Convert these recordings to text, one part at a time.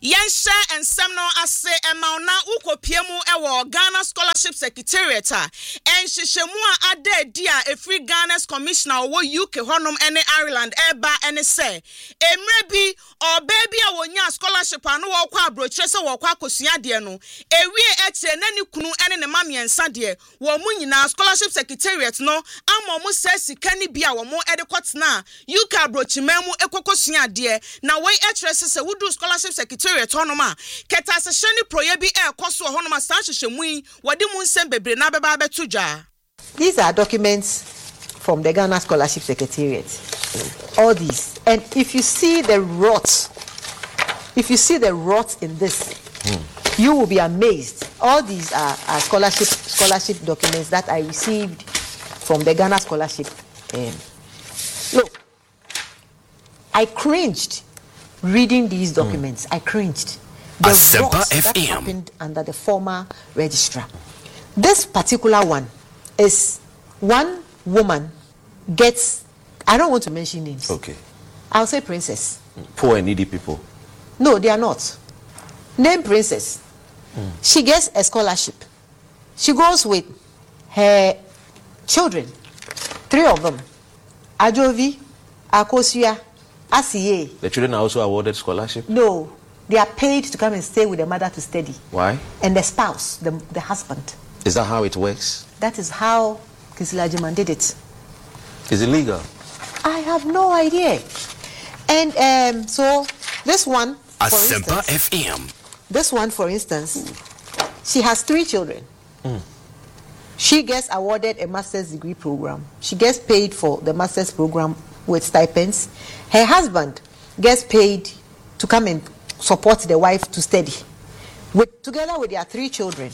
Yensha and Semno ase emauna ukopiemu ewo Ghana Scholarship Secretariat and Shishemua ade dia a free Ghana's commissioner wo UK honum ene Ireland eba ene se emrebi or baby awonya scholarship anu wo kwa broche se wo kwa kosua de no ewie etie nani kunu ene ne mamiensa de wo mu nyina Scholarship Secretariat no amomu se sika ni bia wo mo ede kwotena UK broche memu ekokosua de na we etrese se wudu Scholarship Secretariat honoma keta se shani proye bi ekoso honoma san hyehyemu wadi mu nsem bebre na beba betuja. These are documents from the Ghana Scholarship Secretariat. All these. And if you see the rot in this, you will be amazed. All these are scholarship documents that I received from the Ghana Scholarship. Look, I cringed reading these documents. I cringed. The rot that happened under the former registrar. This particular one is one woman gets, I don't want to mention names. Okay. I'll say Princess. Poor and needy people. No, they are not. Name Princess. She gets a scholarship. She goes with her children. 3 of them. Ajovi, Akosua, Asiye. The children are also awarded scholarship? No. They are paid to come and stay with the mother to study. Why? And the spouse, the husband. Is that how it works? That is how Kisila Jiman did it. Is it legal? I have no idea. And so this one, for instance, she has 3 children. She gets awarded a master's degree program. She gets paid for the master's program with stipends. Her husband gets paid to come and support the wife to study, together with their 3 children.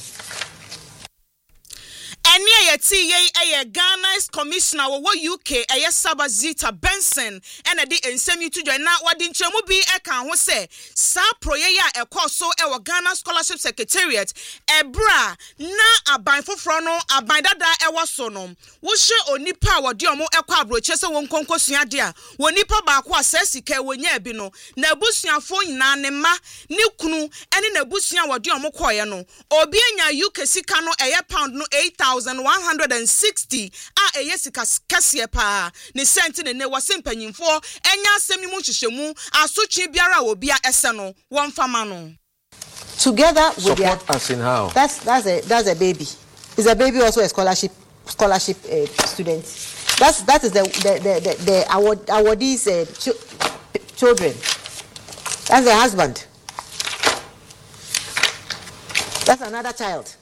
Eni ye Ghana's commissioner wo UK Sabazita Benson ena di ensem yitu join na wadi nchemu bi eka ho se sa proye ya ekoso ewo Ghana Scholarship Secretariat ebra na aban foforo no aban dada ewo so no wo hye onipa wodi omo ekwa abroche se won konkosua de a wonipa ba ko asasika wonya bi no na abusuafo nyina ne ma ne kunu ene na abusua wodi omo koye no obi anya UK sika no pound no 8,160 yesika kase pa ne senti ne wase mpanyimfo enya asemi mu hyehyemu asotwe biara wo bia ese no won fama no together with support their, us in how that's a baby. Is a baby also a scholarship student? That is the awardees children. That's the husband. That's another child.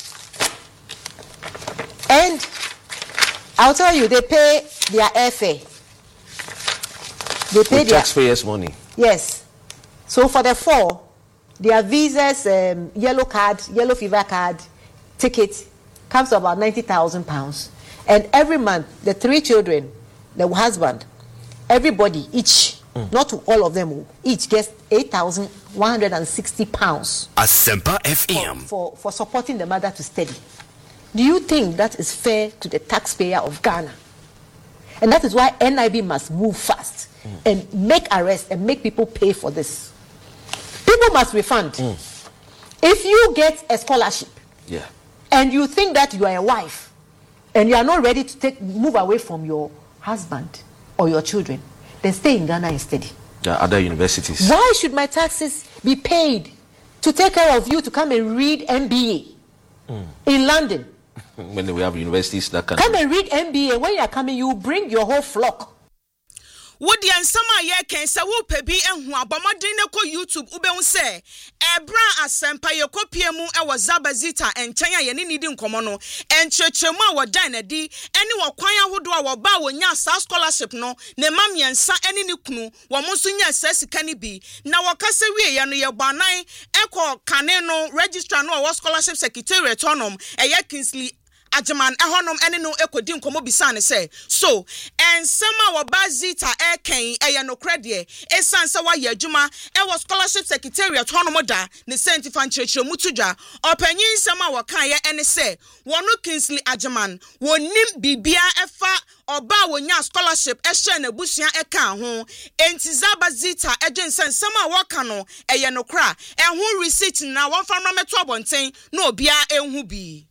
And I'll tell you, they pay their airfare. They pay their taxpayers' money. Yes. So for the 4, their visas, yellow fever card, ticket comes to about £90,000. And every month, the 3 children, the husband, everybody, each, not all of them, each gets £8,160 Asempa FM for supporting the mother to study. Do you think that is fair to the taxpayer of Ghana? And that is why NIB must move fast and make arrests and make people pay for this. People must refund. If you get a scholarship and you think that you are a wife and you are not ready to move away from your husband or your children, then stay in Ghana and study. There are other universities. Why should my taxes be paid to take care of you to come and read MBA in London? When we have universities that can come and read MBA. When you are coming, you bring your whole flock. Wodi ansama ye ken se wo pebi ehu abomodin ne ko YouTube ube se ebra asempa ye kopie mu e Zabazita enchen ya ne nidi nkomo no enchechemu a wodan na di ene wo kwan ahodo a wo ba wonya sa scholarship no ne mamiensa ene ne kunu wo mo so nya sa sika ne bi na wo kase wie ye no ye banan eko kane no registrar no wo Scholarship Secretariat onom eye Kingsley Ajaman ehonom ene no ekodi nkomo bisa ne say so ensema wo bazita eken eye no krede esansa wa ye adwuma e was scholarship secretariat honom da ne scientific nchirechire mutudwa opanyin nsema wo kan ye ene say wono Kingsley Ajaman wonim bibia efa oba wonya scholarship ehye na busua eka ho entiza bazita ejense nsema wo ka no eye no kra ehun receipt na won fa no meto abonten na obia enhu bi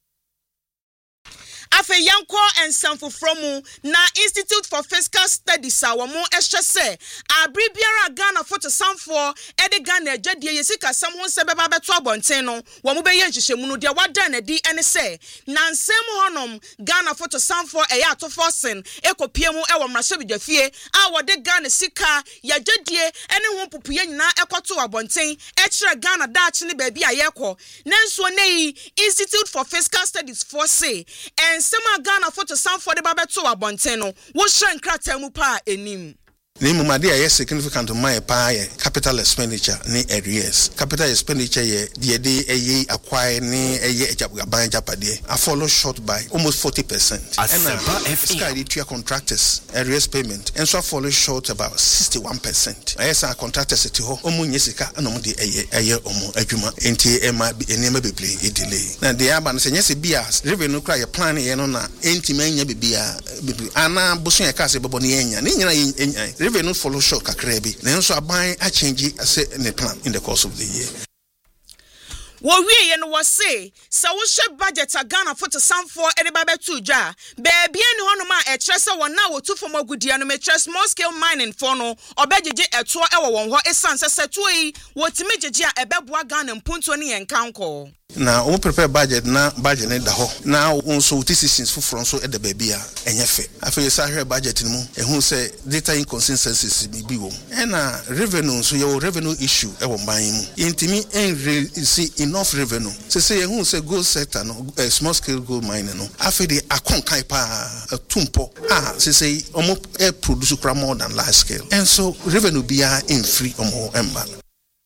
Afe yanko ensamfo from na Institute for Fiscal Studies awomo ehye se abribiara Ghana foto samfo ede Ghana adwadie yesika sam ho se beba beto abonten no wo mo beye nhyehyemu no de wada na di ene se na nsem honom Ghana foto samfo eya atofo sen ekopiemu ewo mrahye bidwafie a wode Ghana sika yadwadie ene ho pupuye nyina ekoto abonten ekire Ghana daachi ne ba bi ayekọ nanso nei Institute for Fiscal Studies for say Sema Ghana foto samfo de babeto abonten no wo hye nkrata mu pa enim Ni mumadi aye significant my pa capital expenditure ni arrears. Capital expenditure ye de eye acquire ni eye ejaban japade. I follow short by almost 40%. And Sky to contractors arrears payment. And so I follow short about 61%. I say contractors to ho omu nyesika na mo de eye omu adwuma enti e ma enema bebre e delay. Na de aba no se nyese bias revenue cry plan ye no na enti manya bibia bebre ana boso ye ka se bebo ne enya. Ni nyina enya. Revenue follow short kakrebi. Then so buy a change a plan in the course of the year. Wo wie ye no wo say sa wo hye budget a Ghana foto samfo ede ba betu dwa baby eni hono ma e kire se wona wo tu fom agudie no me kire small scale mining for no obejeje eto e wo won ho esanse seto yi wo timi jeje a ebeboa Ghana mpunto ne yenkanko Now, we prepare budget na budget ne da ho. Now, also decisions for from so at the baby enye fe. After you say budget mu, e hu say data inconsistencies bi wo. And revenue so your revenue issue e wo ban mu. Intimi see enough revenue. Say hu say gold sector no small scale gold mining no. After the akonkai pa tumpo say omo produce more than large scale. And so revenue be in free omo emba.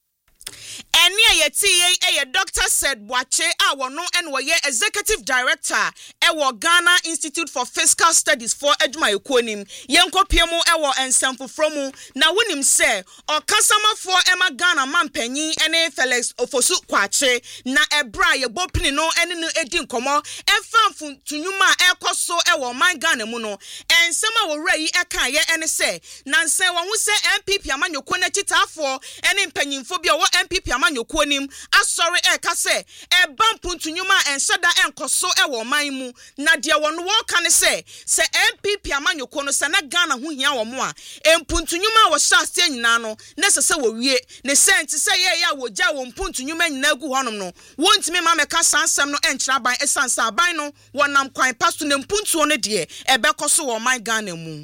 Eni ye Dr. said Boache awono and woye executive director ewo Ghana Institute for Fiscal Studies for adwuma ekonim yenko piemu ewo ensamfo from na wonim se okasama for Emma Ghana mampanyi ene Felix Ofosu Kwache na ebra ye bopini no ene no edi nkomo emfamfu tunyuma ekoso ewo man Ghana mu no ensema wo rei eka ye ene se na nse wo hu se MPP amanyoko na chitafo ene mpanyimfo bi owo MPP amanyoko nim asori eka se e bampuntu nyuma enhyeda enkoso ewo man mu na de wono wo ka ne se MPP amanyoko no se na Ghana ho hia wo mo a empuntu nyuma wo hyase nyina no ne se wo wie ne senti se ye ya wo gya wo mpuntu nyuma nyina gu honom no wontimi ma meka sansam no enkyra ban esansa ban no wonam kwan pasto ne mpuntu no de ebekoso wo man Ghana mu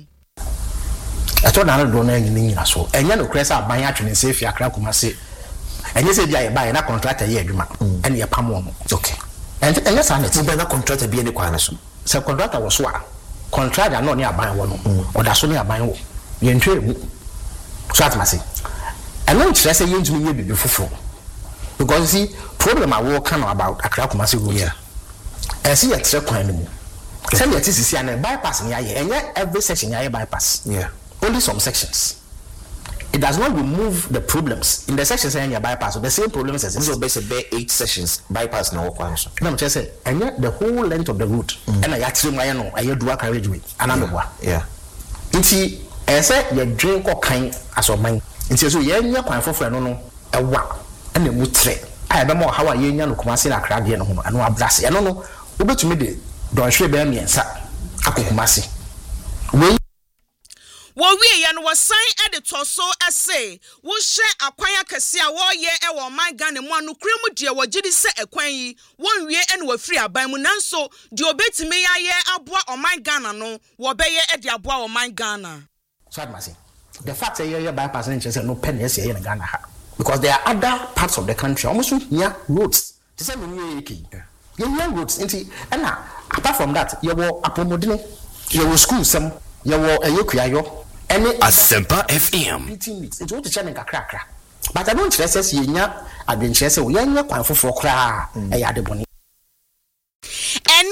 ato na do na nyina so enya no kresa ban atwene se fi akra Kumase enye se bia ye ba na contractor ye adwuma ene ye pam wo okay enye sa na ti be na contractor bia ne kwana so se contractor wo so a contractor no ne aban wo no oda so ne aban wo ye ntwe mu so atmase eno nkyere se ye ntumi ye bibi foforo because see problem I work about akra Kumase go here esi ye tre kwan mu se ye ti sisi an bypass ne ye enye every section ye bypass only some sections. It does not remove the problems in the sections in your bypass. The same problems as this is basically 8 sections bypass now. No, I'm just saying, and yet the whole length of the route, and I actually know I do a carriageway, and I'm one. Yeah. It's I said you drink or kind as of mine. It's so you're quite for no a walk and the mood threat. I don't know how I no Kumase na crab here no and no blast. I don't know. Over to me, don't show me and sat. Kumase. Wo wie ye no wasan editor so essay wo hye akwan akese a wo ye e wo man Ghana mu anokure mu de wo gidi se akwan yi won wie ene wafiri aban mu nanso de obetime ya ye aboa o man Ghana no wo be ye e de aboa o man Ghana so admasi the fact that you bypass and say no pen yes here in Ghana because there are other parts of the country almost near roads the same in you roads into and apart from that you wo apomodine you wo school some you wo ayekuayo Asempa FM. It's what the channel kakra. But I don't stress yenya adventure say yenya kwan foforo kra e ya de boni. Enia ye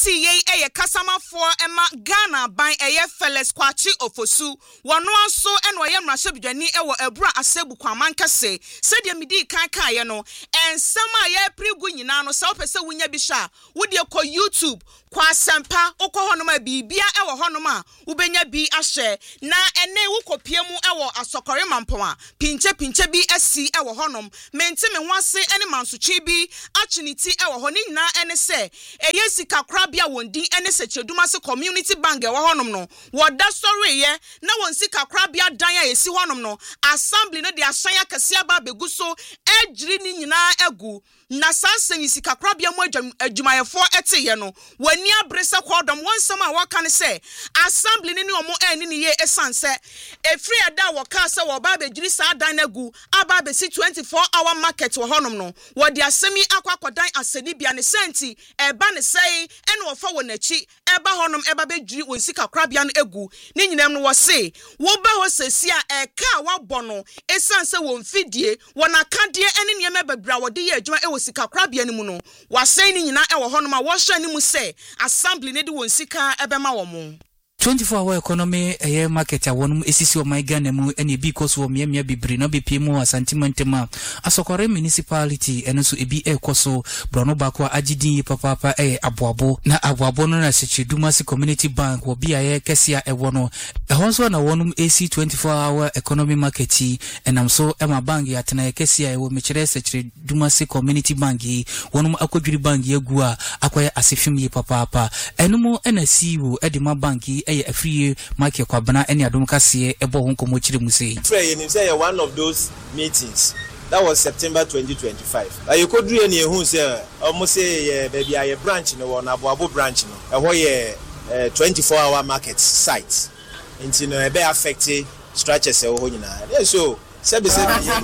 yeti ye eye kasama for Emma Ghana by eye Feles Kwachi Ofosu wano so eno ye mrashabidwani ewo ebra asebu kwaman kase said ye midi kan ye no and sama ye prigu nyina no se opese wunya bi sha wode ko YouTube kwa Asempa okọ honoma bibia ewo honoma ubenya bi ahye na ene wukopie mu ewo asokore mampoma pinche bi asi ewo honom mente me ho ase ene mansochi bi achiniti ewo ho ni nyina ene se eye sika krabia wondi ene se cheduma se community bank ewo honom no woda story ye na won sika krabia dan ya esi honom no assembly no de asan ya kase aba beguso ejiri ni nyina egu na sansen sika krabia mu adwumayefo eteye no wani abrese kwodom wonsam a waka ne se assembly ni omo eni ne ye esanse efri ada woka se wo ba begiri sa dan egu aba be si 24-hour market wo honom no wo de asemi akwakodan asedi bia ne senti eba ne sei ene wo fa wo nachi eba honom eba begiri won sika krabia no egu ni nyinam no wo se wo ba ho sesi a eka wa bono esanse wo mfidie wona kade ene ne me babra wo de ye adwuma e wo sika krabia ni mu no wa sei ni nyina e wo honom a wo hwa ni mu se assembly ne de won sika ebema wo mo 24-hour economy market a wonum esisi o my Ghana mu ene bi koso miamia bibiri no bepi mu asantimantema asokore municipality eno so ebi ekoso brono bako agidin papa aboabo na aboabo no na secheduma se community bank wo bia ye kesia ewo no ehonso na wonum AC 24-hour economy market enam so ema bank ya tena ye kesia ewo mechire secheduma se community bank wonum akodwiri bank yegu a akoye asefim ye papa enumu ena CEO edima bank a free market kwabana any adom kase ebo ho nkomo chire mu sei say one of those meetings that was September 2025 you could do any who say almost say baby a branch no one aboabo branch no ho ye 24-hour market site into no be affect structures e ho nyina so service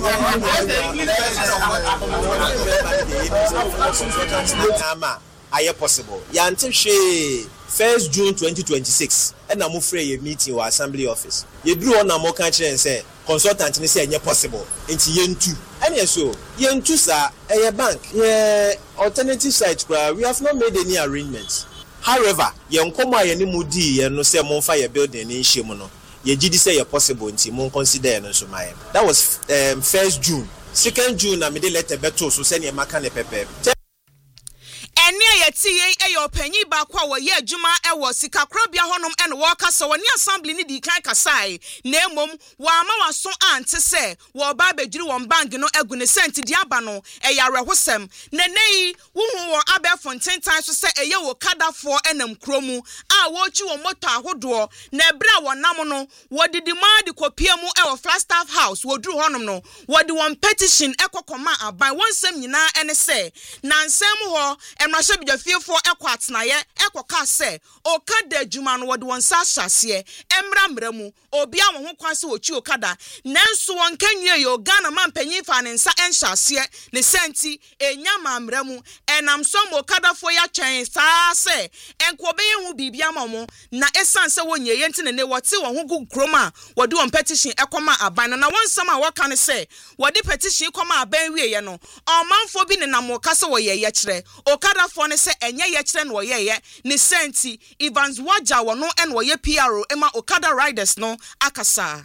are possible yanti hwe 1st June 2026 and I'm afraid a meeting or assembly office. You drew on a more country and say consultant and say possible into yen 2. And yes, so yen 2 sir a bank. Yeah, alternative sites we have not made any arrangements. However, yen come any moody and no say mon fire building in Shimono. Ye GD say possible until mon consider and so my. That was 1st June. 2nd June I made a letter better so send a makane pepe. Ene yeti ye opanyi ba kwa wo ye adwuma e wo sika krabia honom ene wo kasa woni assembly ni di kan kasai na emom wo ama waso ante se wo ba begiri won bank no egu ne senti di aba no e yare hosem na nei wo hu wo Aberfontein tan so se eye wo kadafo enam kromu a wo chi wo moto ahodo na ebra wo nam no wo di demand kopia mu e wo Flagstaff House wo duru honom no wo di won petition ekokoma aban wonsem nyina ene se na nsem ho emrashabidwa fiefo ekwatna ye ekoka se okada adwuma no wode won sa hyase emramramu obi a wo ho kwan se wochi okada nanso won kanwie yo Ghana mampanyin fa ne nsa enhyase ne senti enyama amramu enam so mo okada fo ya twen sa se enkobe ye hu bibia mamo na esanse wonye ye ntine ne wote won ho gukroma wode won petition ekoma aban na won sam a waka ne se wode petition ekoma aban wie ye no omanfo bi ne namoka se wo ye ye kire okada fo ne se enye ye kire no ye ye ne senti Evans Waja wono en wo ye PRO ema okada riders no akasa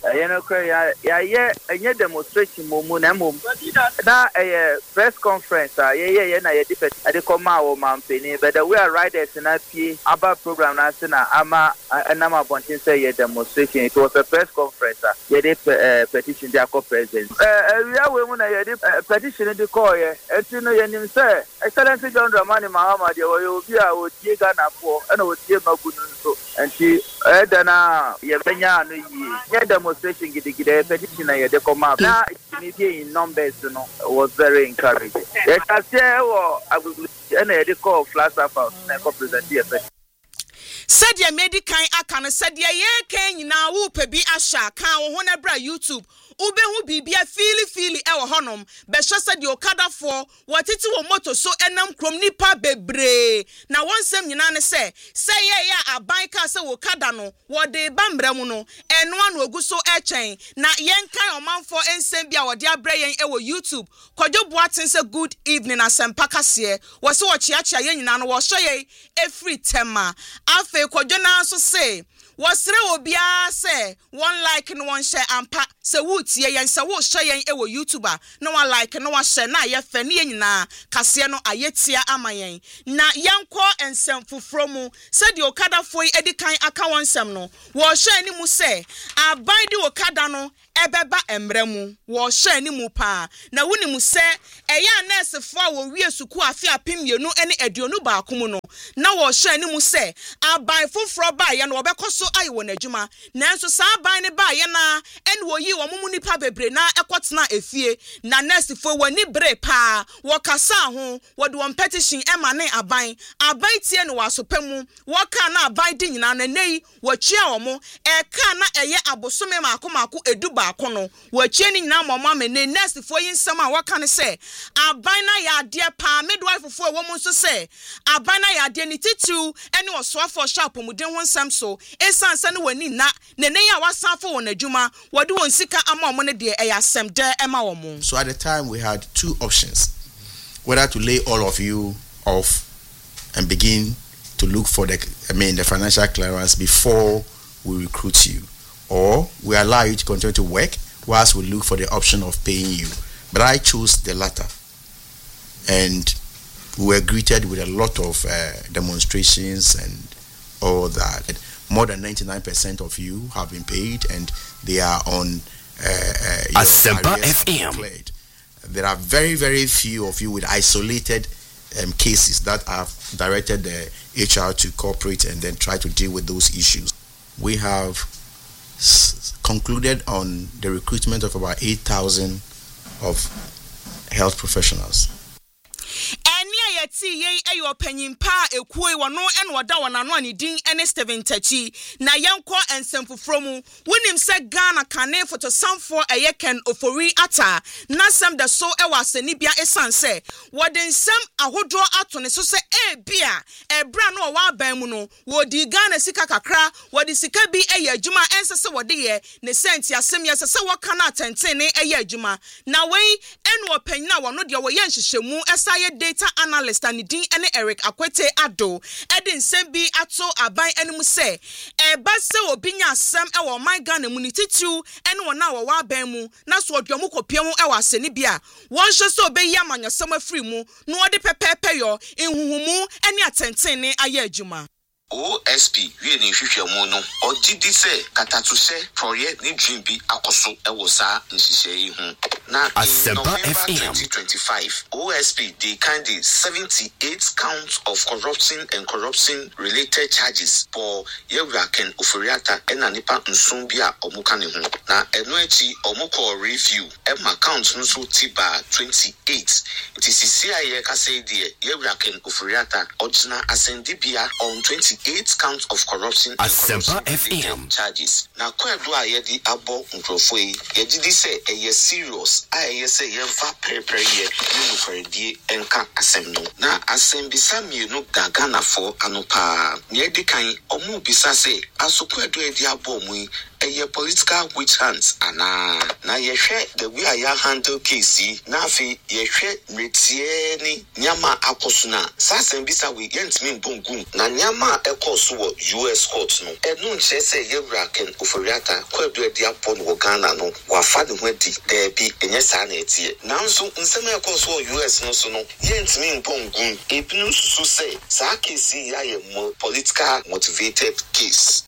ya enye demonstration momu na mom na press conference ye na ye defect ade koma wo mampeni but we are riders na pie aba program na se na ama enama bontin say ye demonstration. It was a press conference ye de petition dia co president we mu na ye de petition de call ye enti no ye nim say Excellency John Dramani Mahama de wo obi a wo tie Ghana fo na wo tie magunu so enti dana ye benya no yi ye demonstration gidigide petition na ye de come up na in numbers no was very encouraging. Ye ka say wo agugu na ye de call Flagstaff House na co president ye said ye medican aka no said ye kan nyina wo pebi ahya kan wo ho na bra YouTube ube hu bibia fili ewo honom behwe se de okada for watiti wo moto so enam krom nipa bebre na wonsem nyina ne se ye ya aban ka se okada no wo de bambrɛ mu no eno anu ogu so echen na yenkan omanfo ensem bia wo de abrɛ yen e wo YouTube Kwadwo Boaten se good evening asempa kase wo se wo chiachia yen nyina no wo hye ye every tema afa Kwadwo na so se wasre obia se one like no one share ampa se wutie yen se wo hye yen e wo YouTuber no one like no one share na ye fa ne nyina kase no ayetia amayen na yenko ensem foforo mu se de okada foi edikan aka wonsem no wo hye ni mu se aban de okada no ebeba emre mu wo hye ni mu pa na wuni mu se eya nurse fo a wo wie suku afi apemienu ene aduonu ba akomu no na wo hye ni mu se aban foforo ba ye no obekoso ayi won adwuma nanso sa aban ne ba ye na ene wo yi wo mumu nipa bebre na ekotena efie na nurse fo wani bre pa wo kasa ho wo de won petition ema ne aban tie no wasopemu wo ka na aban di nyina na nei wo chia wo mo e ka na eye abosome maako edu ba akono wo chia ni nyina mama me ne nurse fo yi nsam a wo ka ne se aban na ya de pa midwife fo wo mu nso se aban na ya de ni titu ene osoafo shop muden ho nsam so sansa ne wani na nene ya wasafo won adwuma wode won sika ama omo ne de eyasem de ema wo mo. So at the time we had two options, whether to lay all of you off and begin to look for the financial clearance before we recruit you, or we allow you to continue to work whilst we look for the option of paying you. But I chose the latter, and we were greeted with a lot of demonstrations and all that. More than 99% of you have been paid, and they are on Asempa FM. Declared. There are very, very few of you with isolated cases that have directed the HR to cooperate and then try to deal with those issues. We have concluded on the recruitment of about 8,000 of health professionals. Yeti ye ayo panyimpa ekuwe wano en wada wanano ani din ene Steven Tachi na yanko ensem foforo mu wonim se Ghana kane foto samfo eye Ken Ofori ata na sem da so e wasani bia esan se wode nsem ahodo ato ne so se bia ebra no wa ban mu no wodi Ghana sika kakra wodi sika bi eye adwuma ense se wode ye ne senti asem ye se woka na atenten ne eye adwuma na wei enu opanyina wono de wo ye nhyehyemu esa ye data analyst and din ene Eric Akwete Ado edin sembi ato aban enemu se eba se obinya asem e wo man Ghana mu ni titu ene wona wo wa ban mu na so oduamu kopiem e wa aseni bia won hye se obeyi amanyosem afri mu no ode pepepe yo enhuhumu ene atenten ne aye adwuma. OSP we ni hwehwemu no odidi se katatu se proye ni dream bi akoso ewo sa nhihye yi hu na in November 2025 OSP they kindly 78 counts of corruption related charges for Yewura Ken Ofori-Atta ena nipa nson bi a omuka ne hu na eno echi omukọ review ema count no so tiba 28 it is CIA ka say de Yewura Ken Ofori-Atta original ascendibia on 28 counts of corruption FM charges. Na kwadu a ye di abo nkrofo yi ye di say eye serious a ye say ye fa prepare ye ni nkwredie enka asem no na asem bisa mienu Ghana for anopa ne di kan omu bisa say asokwadu e di abo mu yi eye political witch hunts ana na ye hwe the way I handle case na afi ye hwe metie ni nyama akosuna sasem bisa we yentimi bongun na nyama ekoso wo US court no enu nche se Yewura Ken Ofori-Atta kwadu edi apon wo Ghana no wa fa de ho di there be enye sa na etie nanso nsem ekoso wo US no so no yentimi bongun ebinu susu se sa case ya ye political motivated case.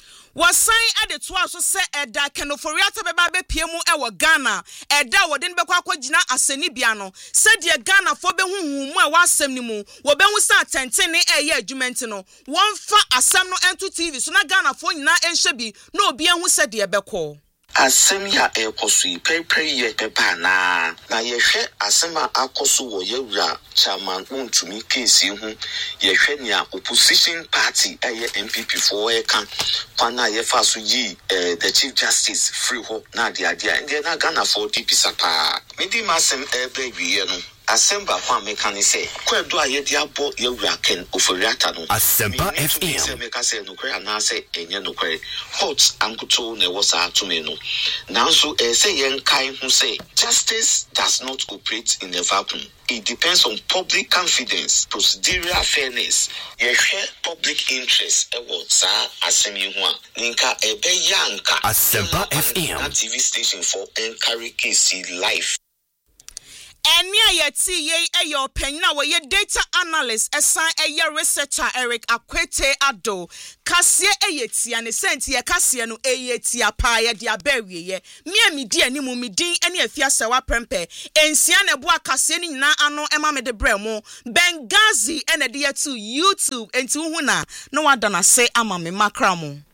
Wasan ade to aso se eda Ken Ofori-Atta beba be piemu e wo Ghana eda wode ne bekwa akogina aseni bia no se de Ghana fo be huhumu e wasem ni mu wo be hu sa atenten ne eye adwumenti no won fa asem no ento TV so na Ghana fo nyina enhye bi na obi ehu se de ebekọ asem ya ekoso ipepe ye pepa na yehwe asem akoso wo Yewura chairman untumi case hu yehwe nia opposition party eye MPP for e kan kwana ye faso yi the chief justice free ho na dia and na Ghana for DP sapa Medi masem ebe wiye no. Asemba kwa mekani se kwedo ayedi abo yewura ken oforiata no Asempa FM se meka se no kwe ana se enye no kwe hot ankuto ne wosa atome no nanso se yenkai hu se justice does not operate in a vacuum. It depends on public confidence, procedural fairness, public interest. Sa asemi ho a ninka ebe yanka Asempa FM TV station for encourage KC life. Enya yeti ye eyo penina we ye data analyst esan eye researcher Eric Akwete Ado kasie eyeti ane senti ye kasie no eyeti apa ye dia bewie ye mi di animu mi din ene afiase wa prempe ensia na boa kasie ni nyina ano ema me de bremo Benghazi ene de to YouTube enti hu na wada na se ama me makra mo